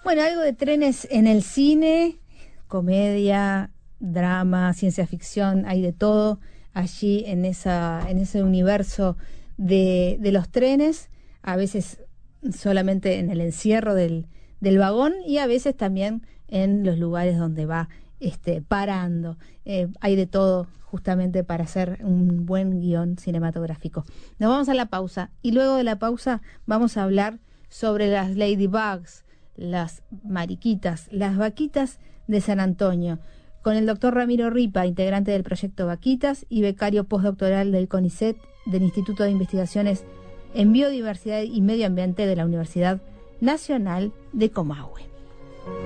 Bueno, algo de trenes en el cine, comedia, drama, ciencia ficción, hay de todo allí en ese universo de los trenes, a veces solamente en el encierro del vagón y a veces también en los lugares donde va parando. Hay de todo justamente para hacer un buen guión cinematográfico. Nos vamos a la pausa y luego de la pausa vamos a hablar sobre las ladybugs, las mariquitas, las vaquitas de San Antonio, con el doctor Ramiro Ripa, integrante del proyecto Vaquitas y becario postdoctoral del CONICET, del Instituto de Investigaciones en Biodiversidad y Medio Ambiente de la Universidad Nacional de Comahue.